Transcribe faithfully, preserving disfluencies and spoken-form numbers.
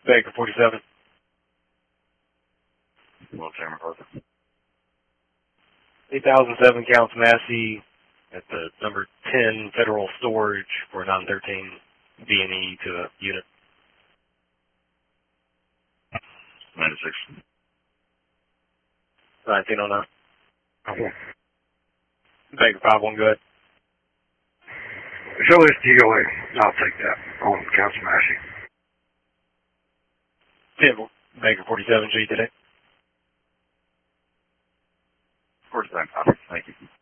Baker forty-seven. Wheelchair MacArthur. eight thousand seven counts Massey at the number ten Federal Storage for nine thirteen B and E to a unit. ninety-six. nineteen oh nine. Okay. Baker five one, go ahead. Show this D O A. I'll take that on counts Massey. ten Baker forty-seven G today. forty-seven, copy. Thank you.